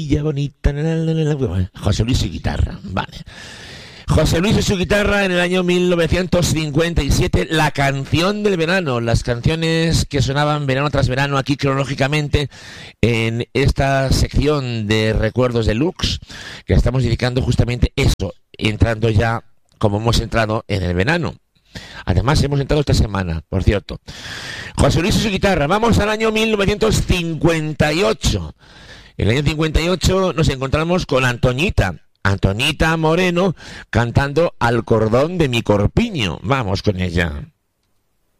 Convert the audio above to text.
chiquilla bonita. José Luis y guitarra, vale. José Luis y su guitarra en el año 1957, la canción del verano, las canciones que sonaban verano tras verano aquí cronológicamente en esta sección de Recuerdos Deluxe, que estamos dedicando justamente eso, entrando ya como hemos entrado en el verano. Además hemos entrado esta semana, por cierto. José Luis y su guitarra, vamos al año 1958. En el año 58 nos encontramos con Antoñita Moreno cantando Al cordón de mi corpiño. Vamos con ella.